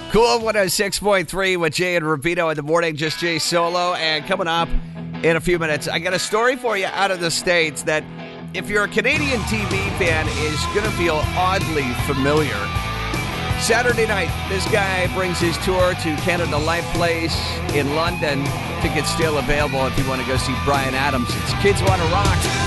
Cool 106.3 with Jay and Rubino in the morning. Just Jay solo. And coming up in a few minutes, I got a story for you out of the States that, if you're a Canadian TV fan, is going to feel oddly familiar. Saturday night, this guy brings his tour to Canada Life Place in London. Tickets still available if you want to go see Bryan Adams. It's Kids Wanna Rock.